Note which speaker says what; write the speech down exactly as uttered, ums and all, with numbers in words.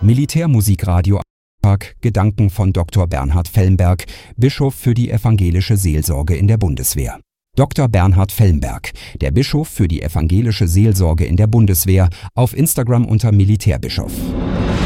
Speaker 1: Militärmusikradio Gedanken von Doktor Bernhard Fellenberg, Bischof für die evangelische Seelsorge in der Bundeswehr. Doktor Bernhard Fellenberg, der Bischof für die evangelische Seelsorge in der Bundeswehr, auf Instagram unter Militärbischof.